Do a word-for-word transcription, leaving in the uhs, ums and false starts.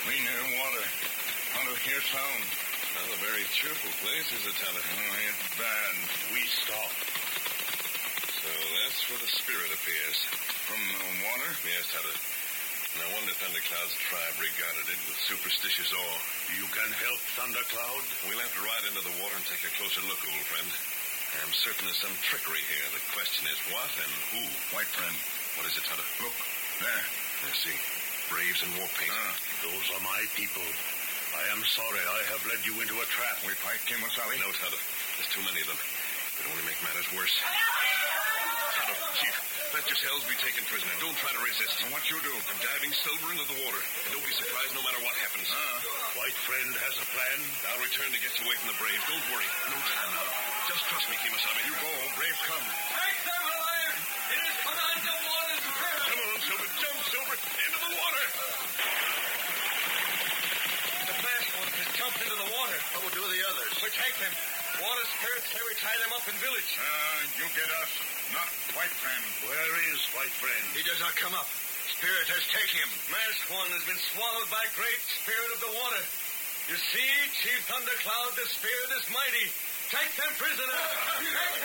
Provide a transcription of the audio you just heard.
We near water. How to hear sound. Not a very cheerful place, is it, Tyler? Oh, it's bad. We stop. So that's where the spirit appears. From the water? Yes, Tyler. No wonder Thundercloud's tribe regarded it with superstitious awe. You can help Thundercloud? We'll have to ride into the water and take a closer look, old friend. I'm certain there's some trickery here. The question is what and who. White friend. What is it, Tyler? Look, there. I see. Braves in war paint. Ah. Those are my people. I am sorry I have led you into a trap. We fight Kemosabe? No, Tyler. There's too many of them. It only make matters worse. Tyler, Chief, let yourselves be taken prisoner. Don't try to resist. And what you do? I'm diving silver into the water. And don't be surprised no matter what happens. Ah. White friend has a plan? I'll return to get you away from the Braves. Don't worry. No time now. Just trust me, Kemosabe. You go. Brave come. Take them alive! It is Commander Water's spirit! Come on, Silver. Jump, Silver. Into the water. The masked ones has jumped into the water. What will do the others? We take them. Water spirits say we tie them up in village. Ah, you get us. Not white friend. Where is White friend? He does not come up. Spirit has taken him. Masked one has been swallowed by great spirit of the water. You see, Chief Thundercloud, the spirit is mighty. Take them prisoner.